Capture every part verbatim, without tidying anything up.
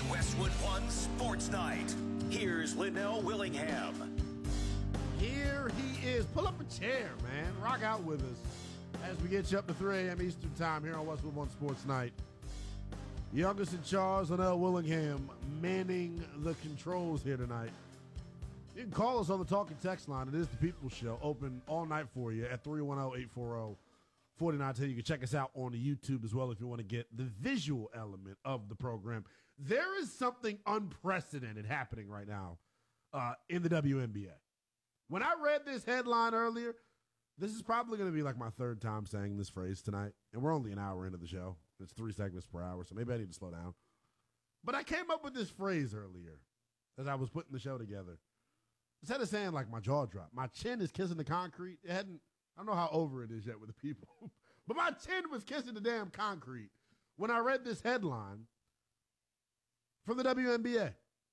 Westwood One Sports Night. Here's Linnell Willingham. Here he is. Pull up a chair, man. Rock out with us as we get you up to three a.m. Eastern Time here on Westwood One Sports Night. Youngest in charge, Linnell Willingham, manning the controls here tonight. You can call us on the talk and text line. It is the People's Show, open all night for you at three one zero, eight four zero, four nine one zero. You can check us out on the YouTube as well if you want to get the visual element of the program. There is something unprecedented happening right now uh, in the W N B A. When I read this headline earlier, this is probably going to be like my third time saying this phrase tonight, and we're only an hour into the show. It's three segments per hour, so maybe I need to slow down. But I came up with this phrase earlier as I was putting the show together. Instead of saying, like, my jaw dropped, my chin is kissing the concrete. It hadn't, I don't know how over it is yet with the people, but my chin was kissing the damn concrete when I read this headline from the W N B A.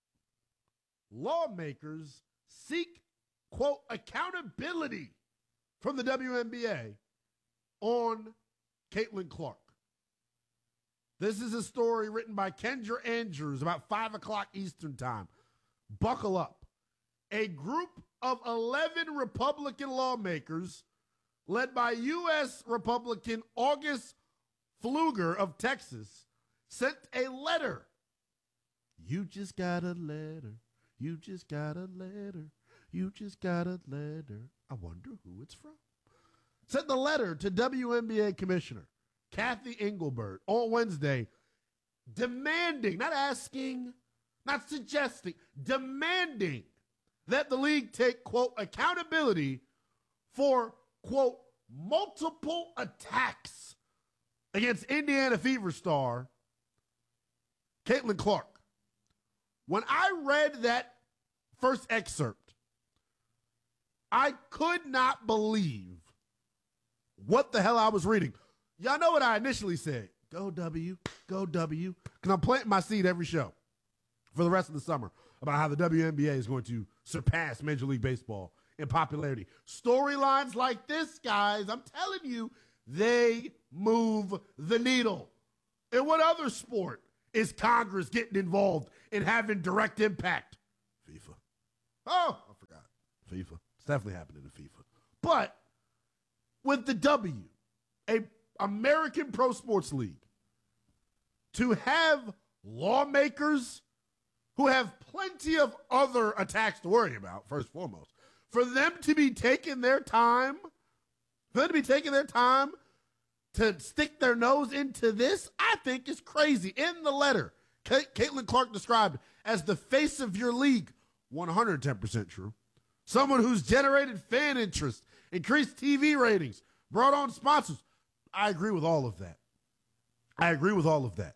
Lawmakers seek, quote, accountability from the W N B A on Caitlin Clark. This is a story written by Kendra Andrews about five o'clock Eastern Time. Buckle up. A group of eleven Republican lawmakers led by U S Republican August Pfluger of Texas sent a letter. You just got a letter. You just got a letter. You just got a letter. I wonder who it's from. Sent the letter to W N B A Commissioner Kathy Engelbert on Wednesday, demanding, not asking, not suggesting, demanding that the league take, quote, accountability for, quote, multiple attacks against Indiana Fever star Caitlin Clark. When I read that first excerpt, I could not believe what the hell I was reading. Y'all know what I initially said. Go W, go W. Because I'm planting my seed every show for the rest of the summer about how the W N B A is going to surpass Major League Baseball in popularity. Storylines like this, guys, I'm telling you, they move the needle. In what other sport is Congress getting involved in having direct impact? FIFA. Oh, I forgot. FIFA. It's definitely happening in FIFA. But with the W, a American Pro Sports League, to have lawmakers who have plenty of other attacks to worry about, first and foremost, for them to be taking their time, for them to be taking their time to stick their nose into this, I think is crazy. In the letter, Ca- Caitlin Clark described as the face of your league, one hundred ten percent true. Someone who's generated fan interest, increased T V ratings, brought on sponsors. I agree with all of that. I agree with all of that.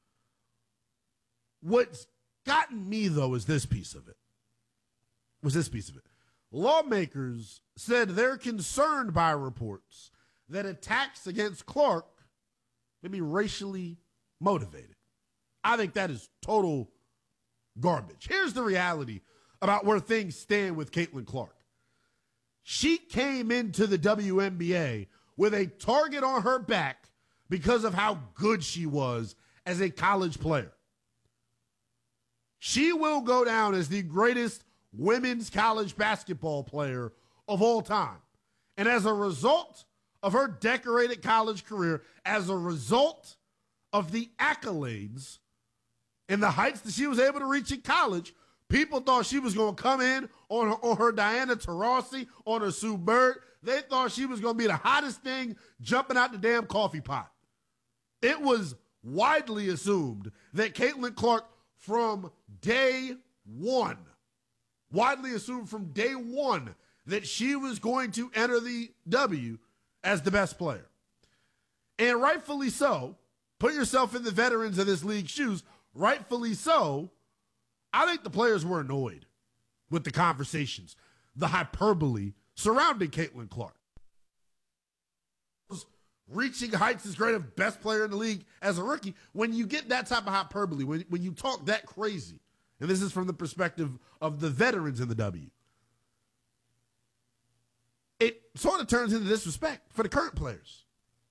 What's gotten me, though, is this piece of it. Was this piece of it. Lawmakers said they're concerned by reports that attacks against Clark may be racially motivated. I think that is total garbage. Here's the reality about where things stand with Caitlin Clark. She came into the W N B A with a target on her back because of how good she was as a college player. She will go down as the greatest women's college basketball player of all time. And as a result of her decorated college career, as a result of the accolades and the heights that she was able to reach in college, people thought she was going to come in on her, on her Diana Taurasi, on her Sue Bird. They thought she was going to be the hottest thing jumping out the damn coffee pot. It was widely assumed that Caitlin Clark from day one, widely assumed from day one that she was going to enter the W as the best player. And rightfully so, put yourself in the veterans of this league's shoes, rightfully so, I think the players were annoyed with the conversations, the hyperbole surrounding Caitlin Clark. Reaching heights as great of best player in the league as a rookie. When you get that type of hyperbole, when, when you talk that crazy, and this is from the perspective of the veterans in the W, it sort of turns into disrespect for the current players.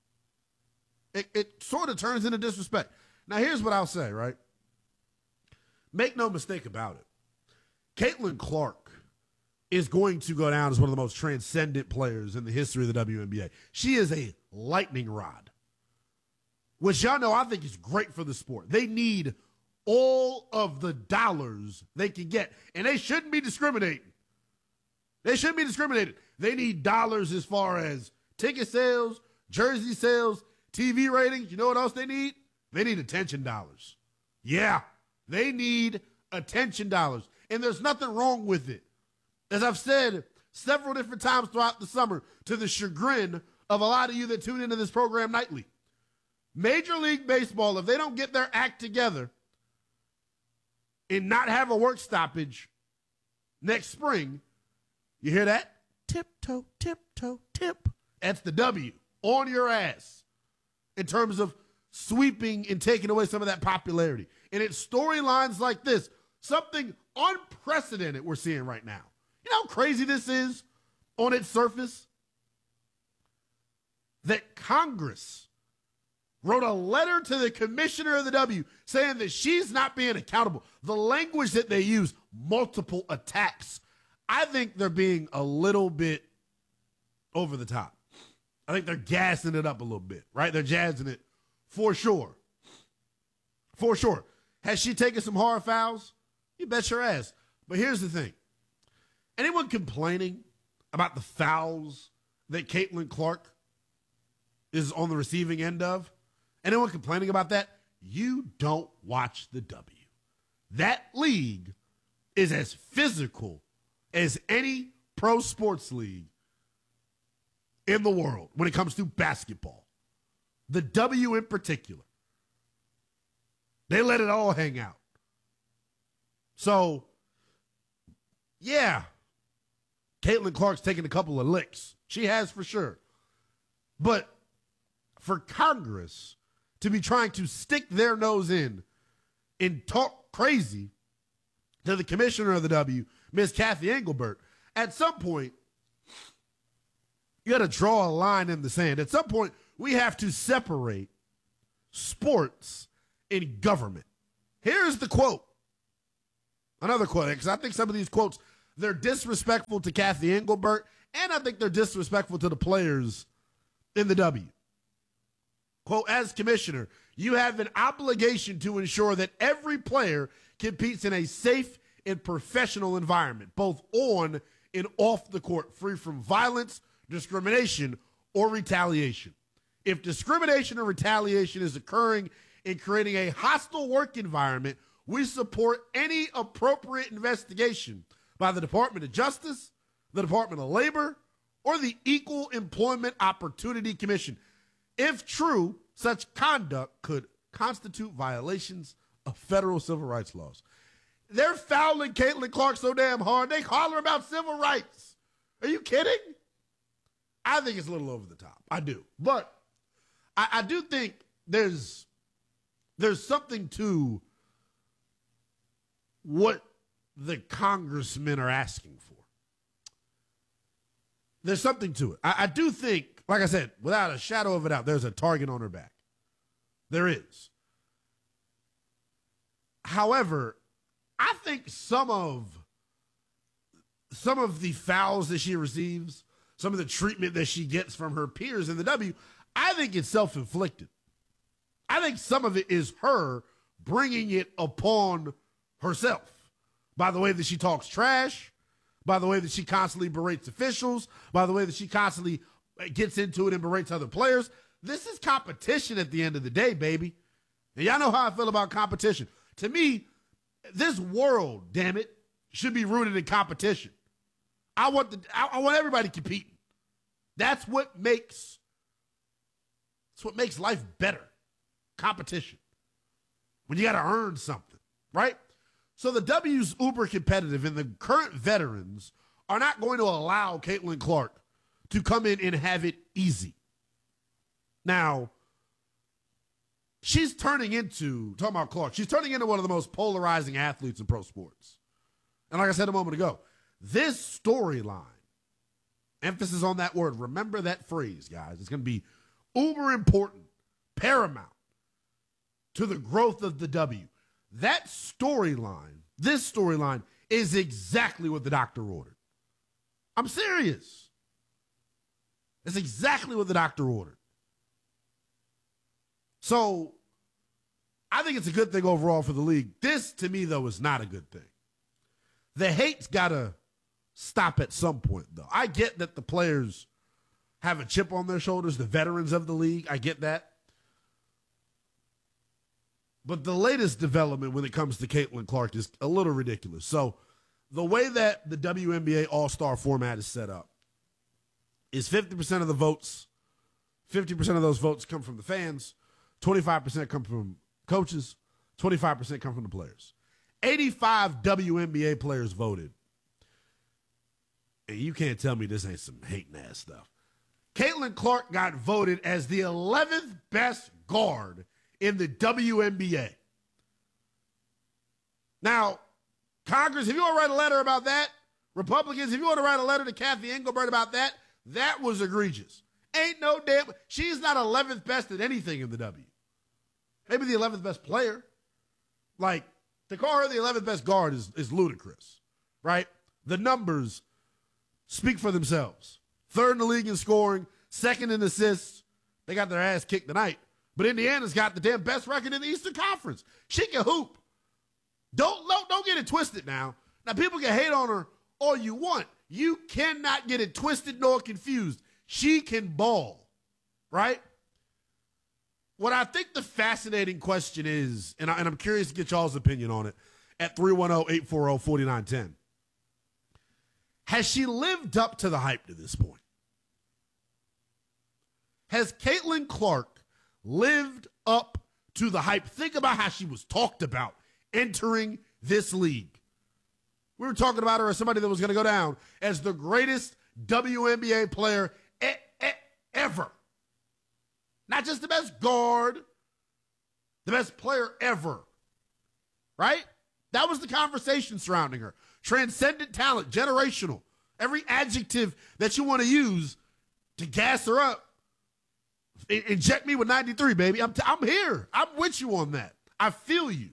It, it sort of turns into disrespect. Now, here's what I'll say, right? make no mistake about it, Caitlin Clark is going to go down as one of the most transcendent players in the history of the W N B A. She is a lightning rod, which y'all know I think is great for the sport. They need all of the dollars they can get, and they shouldn't be discriminating. They shouldn't be discriminated. They need dollars as far as ticket sales, jersey sales, T V ratings. You know what else they need? They need attention dollars. Yeah, they need attention dollars, and there's nothing wrong with it. As I've said several different times throughout the summer, to the chagrin of a lot of you that tune into this program nightly, Major League Baseball, if they don't get their act together and not have a work stoppage next spring, you hear that? Tiptoe, tiptoe, tip. That's the W on your ass in terms of sweeping and taking away some of that popularity. And it's storylines like this, something unprecedented we're seeing right now. You know how crazy this is on its surface? That Congress wrote a letter to the commissioner of the W saying that she's not being accountable. The language that they use, multiple attacks. I think they're being a little bit over the top. I think they're gassing it up a little bit, right? They're jazzing it for sure. For sure. Has she taken some hard fouls? You bet your ass. But here's the thing. Anyone complaining about the fouls that Caitlin Clark is on the receiving end of? Anyone complaining about that? You don't watch the W. That league is as physical as any pro sports league in the world when it comes to basketball. The W in particular. They let it all hang out. So, yeah, Caitlin Clark's taken a couple of licks. She has for sure. But for Congress to be trying to stick their nose in and talk crazy to the commissioner of the W, Miz Cathy Engelbert, at some point, you got to draw a line in the sand. At some point, we have to separate sports and government. Here's the quote. Another quote, because I think some of these quotes, they're disrespectful to Cathy Engelbert, and I think they're disrespectful to the players in the W. Quote, as commissioner, you have an obligation to ensure that every player competes in a safe and professional environment, both on and off the court, free from violence, discrimination, or retaliation. If discrimination or retaliation is occurring in creating a hostile work environment, we support any appropriate investigation by the Department of Justice, the Department of Labor, or the Equal Employment Opportunity Commission. If true, such conduct could constitute violations of federal civil rights laws. They're fouling Caitlin Clark so damn hard, they call her about civil rights. Are you kidding? I think it's a little over the top. I do. But I, I do think there's there's something to what the congressmen are asking for. There's something to it. I, I do think, like I said, without a shadow of a doubt, there's a target on her back. There is. However, I think some of some of the fouls that she receives, some of the treatment that she gets from her peers in the W, I think it's self-inflicted. I think some of it is her bringing it upon herself by the way that she talks trash, by the way that she constantly berates officials, by the way that she constantly gets into it and berates other players. This is competition at the end of the day, baby. And y'all know how I feel about competition. To me, this world, damn it, should be rooted in competition. I want the I, I want everybody competing. That's what makes that's what makes life better. Competition. When you got to earn something, right? So the W's uber competitive, and the current veterans are not going to allow Caitlin Clark to come in and have it easy. Now, she's turning into, talking about Clark, she's turning into one of the most polarizing athletes in pro sports. And like I said a moment ago, this storyline, emphasis on that word, remember that phrase, guys. It's going to be uber important, paramount to the growth of the W. That storyline, this storyline, is exactly what the doctor ordered. I'm serious. It's exactly what the doctor ordered. So I think it's a good thing overall for the league. This, to me, though, is not a good thing. The hate's got to stop at some point, though. I get that the players have a chip on their shoulders, the veterans of the league. I get that. But the latest development when it comes to Caitlin Clark is a little ridiculous. So the way that the W N B A All-Star format is set up is fifty percent of the votes, fifty percent of those votes come from the fans, twenty-five percent come from coaches, twenty-five percent come from the players. eighty-five W N B A players voted. And you can't tell me this ain't some hating ass stuff. Caitlin Clark got voted as the eleventh best guard in the W N B A. Now, Congress, if you want to write a letter about that, Republicans, if you want to write a letter to Kathy Engelbert about that, that was egregious. Ain't no damn, she's not eleventh best at anything in the W. Maybe the eleventh best player. Like, to call her the eleventh best guard is, is ludicrous, right? The numbers speak for themselves. Third in the league in scoring, second in assists. They got their ass kicked tonight. But Indiana's got the damn best record in the Eastern Conference. She can hoop. Don't, don't, don't get it twisted now. Now, people can hate on her all you want. You cannot get it twisted nor confused. She can ball, right? What I think the fascinating question is, and, I, and I'm curious to get y'all's opinion on it, at three one zero, eight four zero, four nine one zero. Has she lived up to the hype to this point? Has Caitlin Clark lived up to the hype? Think about how she was talked about entering this league. We were talking about her as somebody that was going to go down as the greatest W N B A player e- e- ever. Not just the best guard, the best player ever. Right? That was the conversation surrounding her. Transcendent talent, generational. Every adjective that you want to use to gas her up. I- inject me with ninety-three, baby. I'm, t- I'm here. I'm with you on that. I feel you.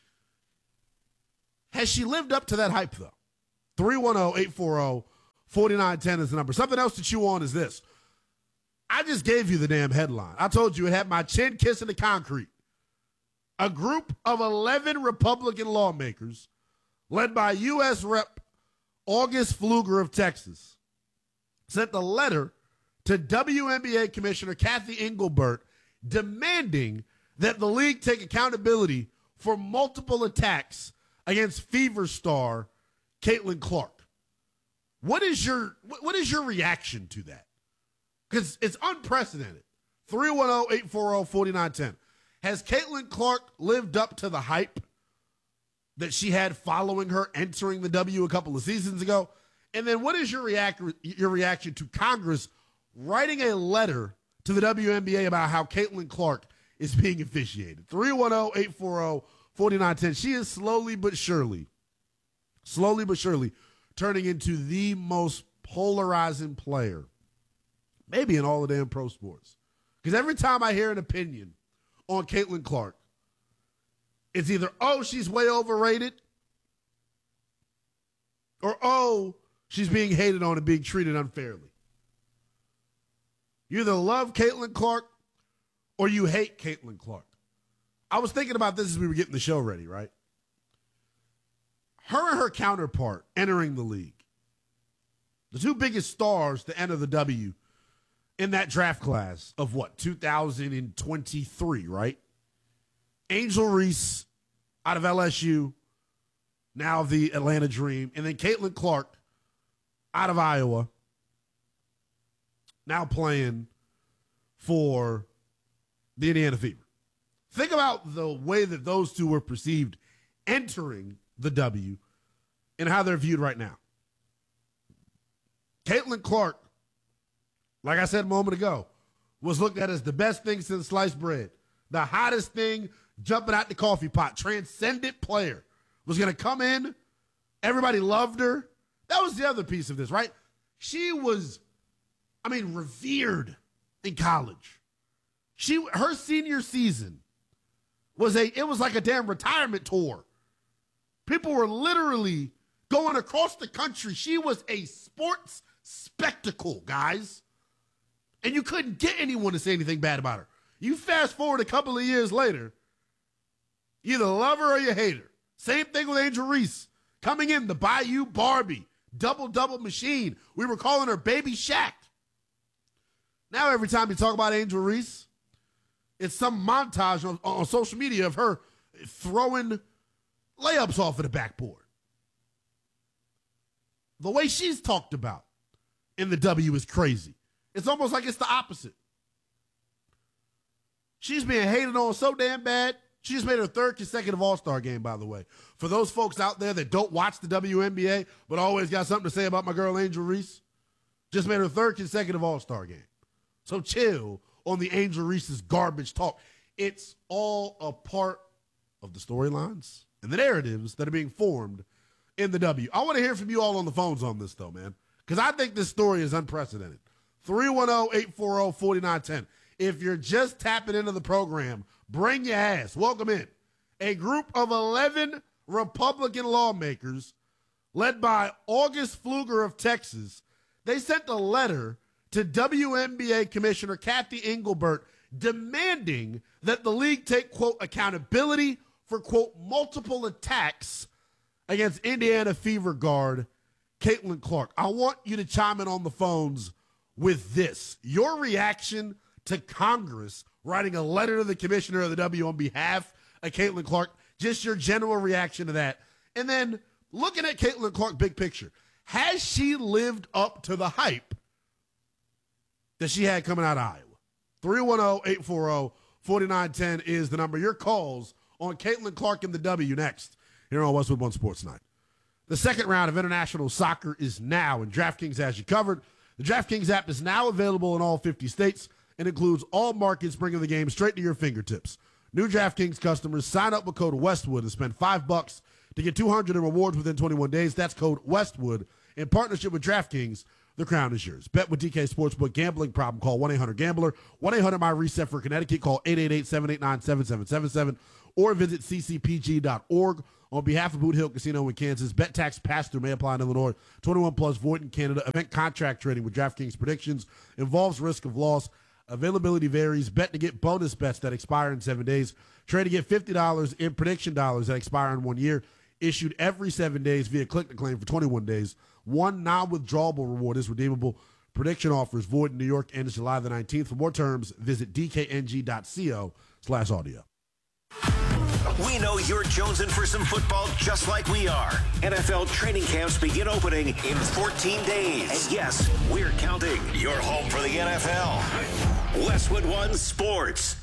Has she lived up to that hype, though? three one zero, eight four zero, four nine one zero is the number. Something else to chew on is this. I just gave you the damn headline. I told you it had my chin kissing the concrete. A group of eleven Republican lawmakers, led by U S Representative August Pfluger of Texas, sent a letter to W N B A Commissioner Kathy Engelbert demanding that the league take accountability for multiple attacks against Fever star Caitlin Clark. What is your what is your reaction to that? Because it's unprecedented. three one zero, eight four zero, four nine one zero. Has Caitlin Clark lived up to the hype that she had following her entering the W a couple of seasons ago? And then what is your react your reaction to Congress writing a letter to the W N B A about how Caitlin Clark is being officiated? three one zero, eight four zero, four nine one zero. She is slowly but surely, slowly but surely turning into the most polarizing player, maybe in all the damn pro sports. Because every time I hear an opinion on Caitlin Clark, it's either, oh, she's way overrated, or, oh, she's being hated on and being treated unfairly. You either love Caitlin Clark or you hate Caitlin Clark. I was thinking about this as we were getting the show ready, right? Her and her counterpart entering the league, the two biggest stars to enter the W in that draft class of what, two thousand twenty-three, right? Angel Reese out of L S U, now the Atlanta Dream, and then Caitlin Clark out of Iowa, now playing for the Indiana Fever. Think about the way that those two were perceived entering the W and how they're viewed right now. Caitlin Clark, like I said a moment ago, was looked at as the best thing since sliced bread, the hottest thing jumping out the coffee pot, transcendent player, was going to come in. Everybody loved her. That was the other piece of this, right? She was, I mean, revered in college. She, her senior season, was a, it was like a damn retirement tour. People were literally going across the country. She was a sports spectacle, guys. And you couldn't get anyone to say anything bad about her. You fast forward a couple of years later, you either love her or you hate her. Same thing with Angel Reese. Coming in, the Bayou Barbie, double-double machine. We were calling her Baby Shaq. Now every time you talk about Angel Reese, it's some montage on, on social media of her throwing layups off of the backboard. The way she's talked about in the W is crazy. It's almost like it's the opposite. She's being hated on so damn bad. She just made her third consecutive All-Star game, by the way. For those folks out there that don't watch the W N B A but always got something to say about my girl Angel Reese, just made her third consecutive All-Star game. So chill on the Angel Reese's garbage talk. It's all a part of the storylines and the narratives that are being formed in the W. I want to hear from you all on the phones on this, though, man, because I think this story is unprecedented. three one zero, eight four zero, four nine one zero. If you're just tapping into the program, bring your ass. Welcome in. A group of eleven Republican lawmakers led by August Pfluger of Texas, they sent a letter to W N B A Commissioner Kathy Engelbert demanding that the league take, quote, accountability for, quote, multiple attacks against Indiana Fever guard Caitlin Clark. I want you to chime in on the phones with this. Your reaction to Congress writing a letter to the commissioner of the W on behalf of Caitlin Clark, just your general reaction to that. And then looking at Caitlin Clark, big picture, has she lived up to the hype that she had coming out of Iowa? three one zero, eight four zero, four nine one zero is the number. Your calls on Caitlin Clark and the W next here on Westwood One Sports Night. The second round of international soccer is now, and DraftKings has you covered. The DraftKings app is now available in all fifty states and includes all markets, bringing the game straight to your fingertips. New DraftKings customers sign up with code Westwood and spend five bucks to get two hundred in rewards within twenty-one days. That's code Westwood. In partnership with DraftKings, the crown is yours. Bet with D K Sportsbook. Gambling problem? Call one eight hundred gambler. one eight hundred my reset for Connecticut. Call eight eight eight, seven eight nine, seven seven seven seven or visit c c p g dot org. On behalf of Boot Hill Casino in Kansas, bet tax pass-through may apply in Illinois. twenty-one plus void in Canada. Event contract trading with DraftKings predictions involves risk of loss. Availability varies. Bet to get bonus bets that expire in seven days. Trade to get fifty dollars in prediction dollars that expire in one year. Issued every seven days via click-to-claim for twenty-one days. One non-withdrawable reward is redeemable. Prediction offers void in New York ends July the nineteenth. For more terms, visit d k n g dot co slash audio. We know you're jonesing for some football just like we are. N F L training camps begin opening in fourteen days. And yes, we're counting. Your home for the N F L. Westwood One Sports.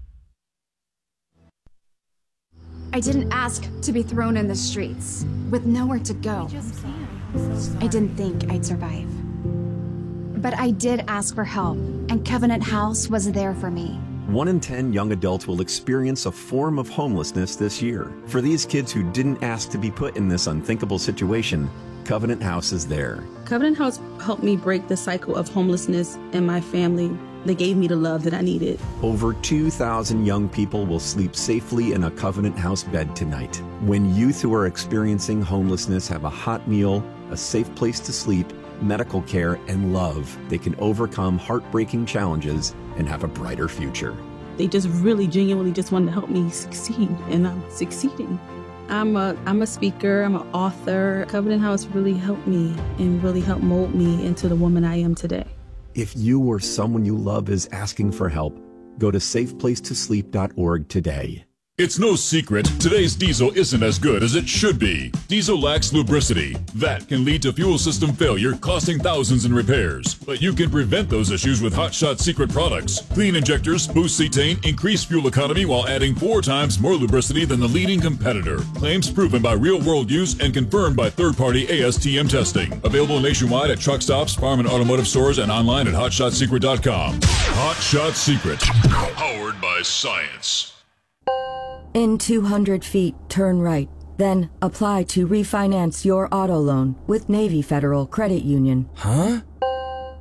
I didn't ask to be thrown in the streets with nowhere to go. I didn't think I'd survive. But I did ask for help, and Covenant House was there for me. One in ten young adults will experience a form of homelessness this year. For these kids who didn't ask to be put in this unthinkable situation, Covenant House is there. Covenant House helped me break the cycle of homelessness in my family. They gave me the love that I needed. Over two thousand young people will sleep safely in a Covenant House bed tonight. When youth who are experiencing homelessness have a hot meal, a safe place to sleep, medical care, and love, they can overcome heartbreaking challenges and have a brighter future. They just really genuinely just wanted to help me succeed, and I'm succeeding. I'm a I'm a speaker, I'm an author. Covenant House really helped me and really helped mold me into the woman I am today. If you or someone you love is asking for help, go to safe place to sleep dot org today. It's no secret, today's diesel isn't as good as it should be. Diesel lacks lubricity. That can lead to fuel system failure, costing thousands in repairs. But you can prevent those issues with Hot Shot Secret products. Clean injectors, boost cetane, increase fuel economy while adding four times more lubricity than the leading competitor. Claims proven by real-world use and confirmed by third-party A S T M testing. Available nationwide at truck stops, farm and automotive stores, and online at hot shot secret dot com. Hot Shot Secret, powered by science. In two hundred feet, turn right. Then apply to refinance your auto loan with Navy Federal Credit Union. Huh?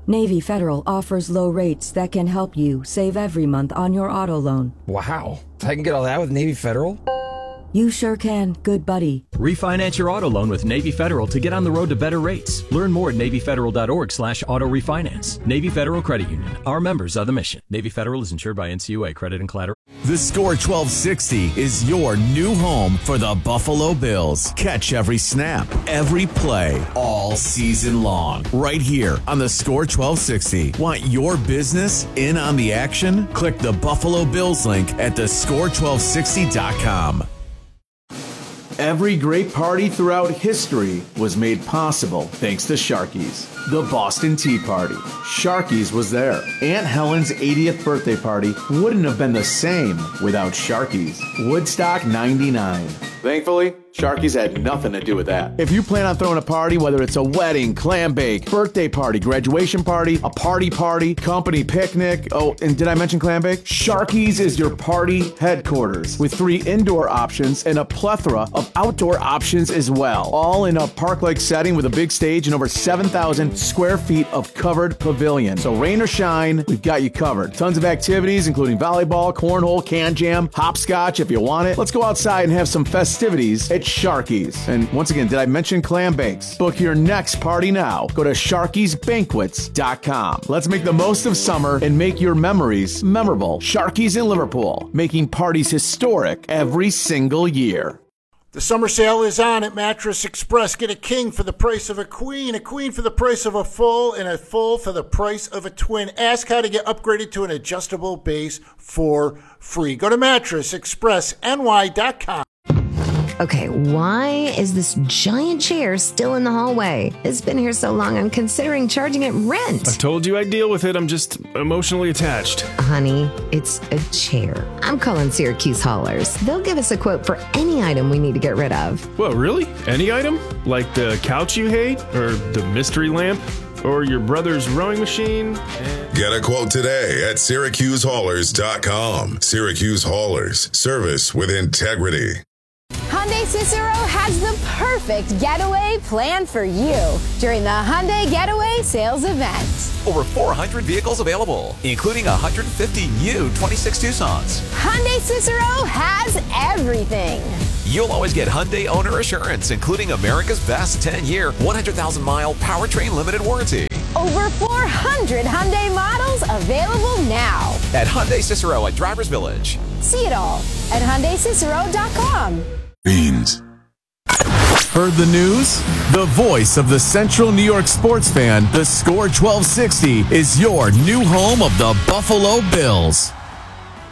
Navy Federal offers low rates that can help you save every month on your auto loan. Wow. I can get all that with Navy Federal? You sure can, good buddy. Refinance your auto loan with Navy Federal to get on the road to better rates. Learn more at NavyFederal.org slash auto refinance. Navy Federal Credit Union. Our members are the mission. Navy Federal is insured by N C U A. Credit and collateral. The Score twelve sixty is your new home for the Buffalo Bills. Catch every snap, every play, all season long. Right here on the Score twelve sixty. Want your business in on the action? Click the Buffalo Bills link at the score twelve sixty dot com. Every great party throughout history was made possible thanks to Sharky's. The Boston Tea Party. Sharky's was there. Aunt Helen's eightieth birthday party wouldn't have been the same without Sharky's. Woodstock ninety-nine. Thankfully, Sharky's had nothing to do with that. If you plan on throwing a party, whether it's a wedding, clam bake, birthday party, graduation party, a party party, company picnic, oh, and did I mention clam bake? Sharky's is your party headquarters with three indoor options and a plethora of outdoor options as well. All in a park-like setting with a big stage and over seven thousand square feet of covered pavilion. So rain or shine, we've got you covered. Tons of activities, including volleyball, cornhole, can jam, hopscotch if you want it. Let's go outside and have some festivities at Sharky's. And once again, did I mention clam bakes? Book your next party now. Go to sharkys banquets dot com. Let's make the most of summer and make your memories memorable. Sharky's in Liverpool, making parties historic every single year. The summer sale is on at Mattress Express. Get a king for the price of a queen, a queen for the price of a full, and a full for the price of a twin. Ask how to get upgraded to an adjustable base for free. Go to mattress express n y dot com. Okay, why is this giant chair still in the hallway? It's been here so long, I'm considering charging it rent. I told you I'd deal with it. I'm just emotionally attached. Honey, it's a chair. I'm calling Syracuse Haulers. They'll give us a quote for any item we need to get rid of. Whoa, really? Any item? Like the couch you hate? Or the mystery lamp? Or your brother's rowing machine? Get a quote today at Syracuse Haulers dot com. Syracuse Haulers. Service with integrity. Hyundai Cicero has the perfect getaway planned for you during the Hyundai Getaway Sales Event. Over four hundred vehicles available, including one hundred fifty new twenty-six Tucsons. Hyundai Cicero has everything. You'll always get Hyundai Owner Assurance, including America's best ten-year, one hundred thousand mile powertrain limited warranty. Over four hundred Hyundai models available now. At Hyundai Cicero at Drivers Village. See it all at Hyundai Cicero dot com. Beans. Heard the news? The voice of the Central New York sports fan, the Score twelve sixty, is your new home of the Buffalo Bills.